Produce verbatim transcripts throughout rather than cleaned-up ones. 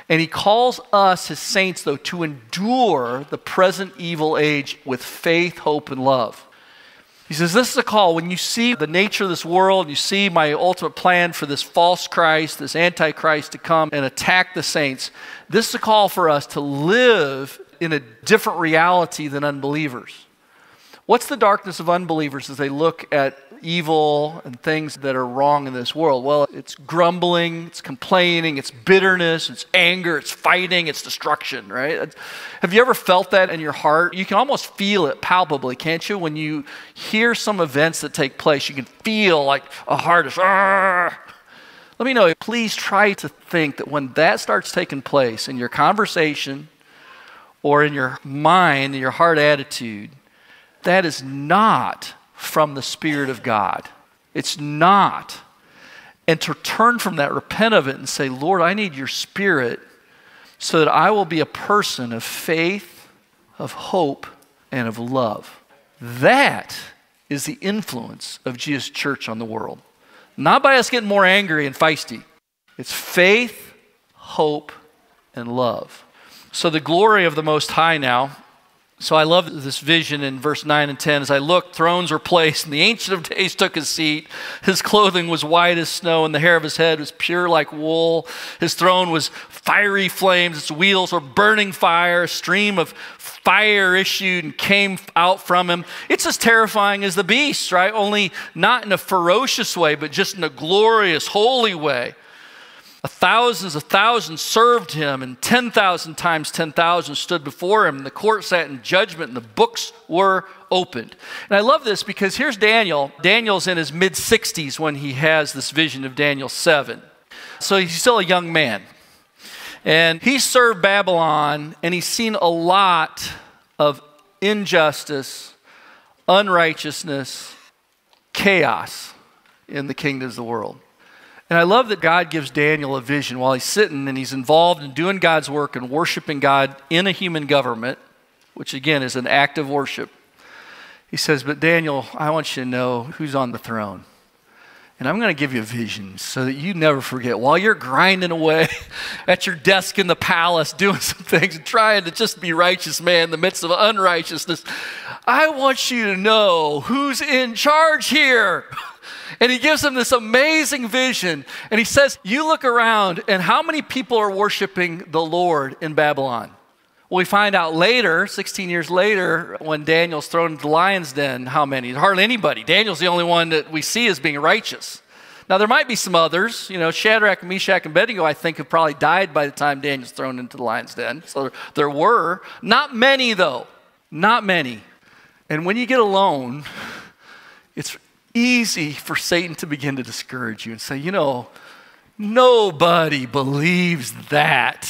And he calls us, his saints, though, to endure the present evil age with faith, hope, and love. He says, this is a call. When you see the nature of this world, you see my ultimate plan for this false Christ, this antichrist to come and attack the saints, this is a call for us to live in a different reality than unbelievers. What's the darkness of unbelievers as they look at evil and things that are wrong in this world? Well, it's grumbling, it's complaining, it's bitterness, it's anger, it's fighting, it's destruction, right? Have you ever felt that in your heart? You can almost feel it palpably, can't you? When you hear some events that take place, you can feel like a heart is, Argh! Let me know, please try to think that when that starts taking place in your conversation or in your mind, in your heart attitude, that is not from the Spirit of God. It's not. And to turn from that, repent of it, and say, Lord, I need your Spirit so that I will be a person of faith, of hope, and of love. That is the influence of Jesus' church on the world. Not by us getting more angry and feisty. It's faith, hope, and love. So the glory of the Most High now. So I love this vision in verse nine and ten. As I looked, thrones were placed, and the Ancient of Days took his seat. His clothing was white as snow, and the hair of his head was pure like wool. His throne was fiery flames. Its wheels were burning fire. A stream of fire issued and came out from him. It's as terrifying as the beast, right? Only not in a ferocious way, but just in a glorious, holy way. Thousands of thousands served him, and ten thousand times ten thousand stood before him. And the court sat in judgment, and the books were opened. And I love this because here's Daniel. Daniel's in his mid-sixties when he has this vision of Daniel seven. So he's still a young man. And he served Babylon, and he's seen a lot of injustice, unrighteousness, chaos in the kingdoms of the world. And I love that God gives Daniel a vision while he's sitting and he's involved in doing God's work and worshiping God in a human government, which again is an act of worship. He says, but Daniel, I want you to know who's on the throne. And I'm going to give you a vision so that you never forget. While you're grinding away at your desk in the palace, doing some things and trying to just be righteous man in the midst of unrighteousness, I want you to know who's in charge here. And he gives them this amazing vision. And he says, you look around and how many people are worshiping the Lord in Babylon? Well, we find out later, sixteen years later, when Daniel's thrown into the lion's den, how many? Hardly anybody. Daniel's the only one that we see as being righteous. Now, there might be some others. You know, Shadrach, Meshach, and Abednego, I think, have probably died by the time Daniel's thrown into the lion's den. So there were. Not many, though. Not many. And when you get alone, it's easy for Satan to begin to discourage you and say, you know, nobody believes that.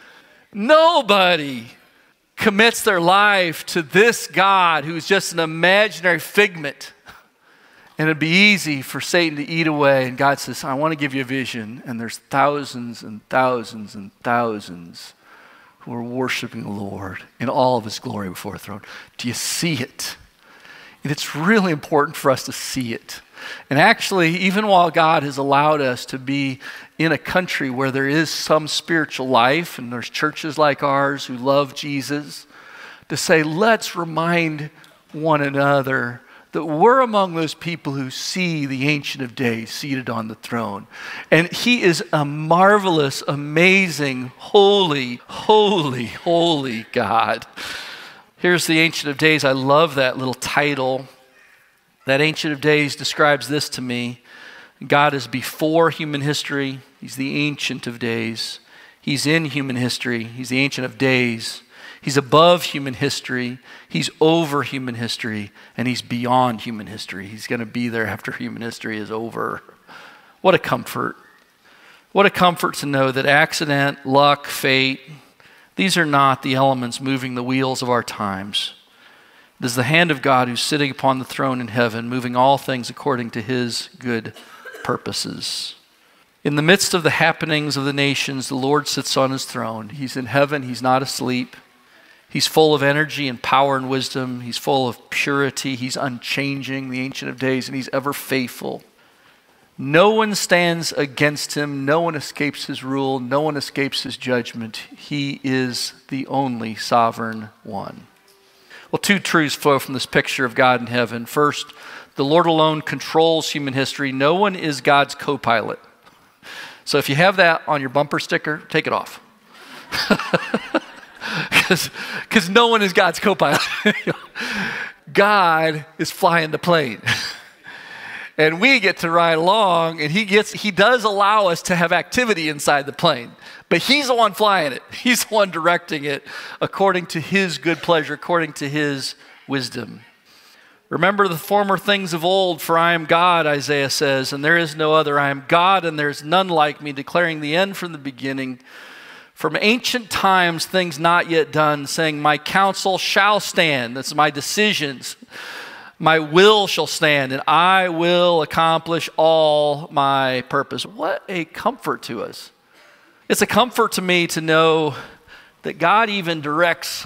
Nobody commits their life to this God who's just an imaginary figment. And it'd be easy for Satan to eat away. And God says, I want to give you a vision. And there's thousands and thousands and thousands who are worshiping the Lord in all of his glory before the throne. Do you see it? And it's really important for us to see it. And actually, even while God has allowed us to be in a country where there is some spiritual life, and there's churches like ours who love Jesus, to say, let's remind one another that we're among those people who see the Ancient of Days seated on the throne. And he is a marvelous, amazing, holy, holy, holy God. Here's the Ancient of Days. I love that little title. That Ancient of Days describes this to me. God is before human history. He's the Ancient of Days. He's in human history. He's the Ancient of Days. He's above human history. He's over human history. And he's beyond human history. He's going to be there after human history is over. What a comfort. What a comfort to know that accident, luck, fate, these are not the elements moving the wheels of our times. It is the hand of God who's sitting upon the throne in heaven, moving all things according to his good purposes. In the midst of the happenings of the nations, the Lord sits on his throne. He's in heaven. He's not asleep. He's full of energy and power and wisdom. He's full of purity. He's unchanging, the Ancient of Days, and he's ever faithful. No one stands against him. No one escapes his rule. No one escapes his judgment. He is the only sovereign one. Well, two truths flow from this picture of God in heaven. First, the Lord alone controls human history. No one is God's co-pilot. So if you have that on your bumper sticker, take it off. Because no one is God's co-pilot. God is flying the plane. And we get to ride along, and he gets he does allow us to have activity inside the plane. But he's the one flying it. He's the one directing it according to his good pleasure, according to his wisdom. Remember the former things of old, for I am God, Isaiah says, and there is no other. I am God, and there is none like me, declaring the end from the beginning. From ancient times, things not yet done, saying, my counsel shall stand. That's my decisions. My will shall stand, and I will accomplish all my purpose. What a comfort to us. It's a comfort to me to know that God even directs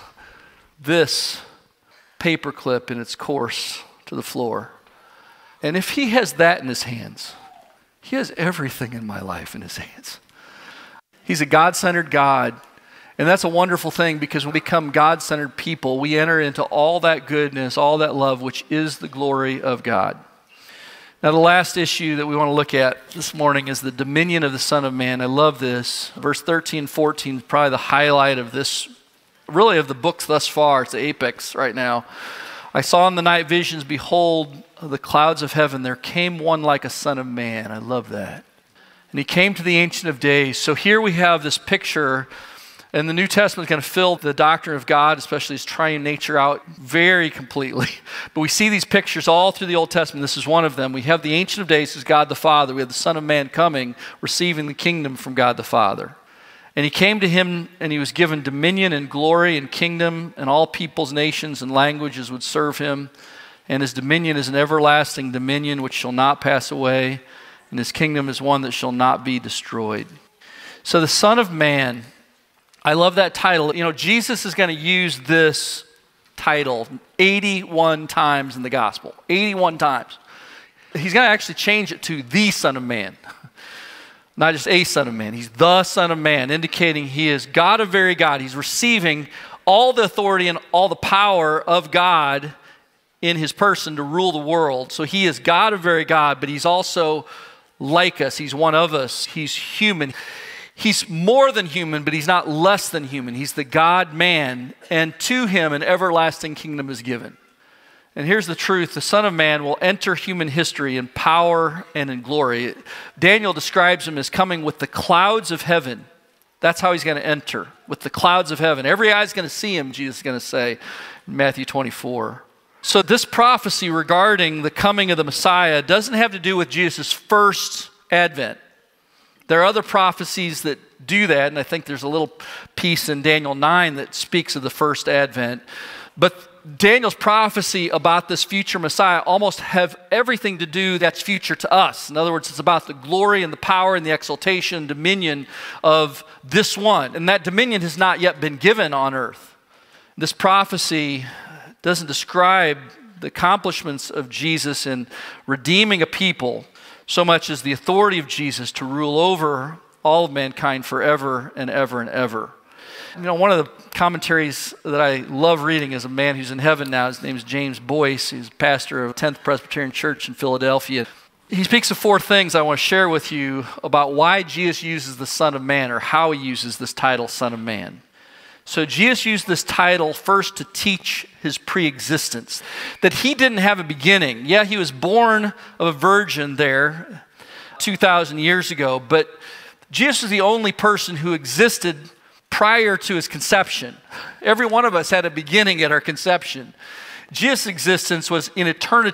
this paperclip in its course to the floor. And if he has that in his hands, he has everything in my life in his hands. He's a God-centered God. And that's a wonderful thing, because when we become God-centered people, we enter into all that goodness, all that love, which is the glory of God. Now, the last issue that we want to look at this morning is the dominion of the Son of Man. I love this. Verse thirteen, fourteen is probably the highlight of this, really of the books thus far. It's the apex right now. I saw in the night visions, behold, the clouds of heaven. There came one like a son of man. I love that. And he came to the Ancient of Days. So here we have this picture. And the New Testament is going to fill the doctrine of God, especially his triune nature, out very completely. But we see these pictures all through the Old Testament. This is one of them. We have the Ancient of Days, who's God the Father. We have the Son of Man coming, receiving the kingdom from God the Father. And he came to him, and he was given dominion and glory and kingdom, and all peoples, nations, and languages would serve him. And his dominion is an everlasting dominion which shall not pass away, and his kingdom is one that shall not be destroyed. So the Son of Man, I love that title. You know, Jesus is going to use this title eighty-one times in the gospel. eighty-one times. He's going to actually change it to the Son of Man. Not just a Son of Man. He's the Son of Man, indicating he is God of very God. He's receiving all the authority and all the power of God in his person to rule the world. So he is God of very God, but he's also like us. He's one of us. He's human. He's more than human, but he's not less than human. He's the God-man, and to him an everlasting kingdom is given. And here's the truth. The Son of Man will enter human history in power and in glory. Daniel describes him as coming with the clouds of heaven. That's how he's going to enter, with the clouds of heaven. Every eye is going to see him, Jesus is going to say in Matthew twenty-four. So this prophecy regarding the coming of the Messiah doesn't have to do with Jesus' first advent. There are other prophecies that do that, and I think there's a little piece in Daniel nine that speaks of the first advent. But Daniel's prophecy about this future Messiah almost have everything to do that's future to us. In other words, it's about the glory and the power and the exaltation and dominion of this one. And that dominion has not yet been given on earth. This prophecy doesn't describe the accomplishments of Jesus in redeeming a people so much as the authority of Jesus to rule over all of mankind forever and ever and ever. You know, one of the commentaries that I love reading is a man who's in heaven now. His name is James Boyce. He's pastor of tenth Presbyterian Church in Philadelphia. He speaks of four things I want to share with you about why Jesus uses the Son of Man, or how he uses this title, Son of Man. So Jesus used this title first to teach his pre-existence, that he didn't have a beginning. Yeah, he was born of a virgin there two thousand years ago, but Jesus was the only person who existed prior to his conception. Every one of us had a beginning at our conception. Jesus' existence was in eternity.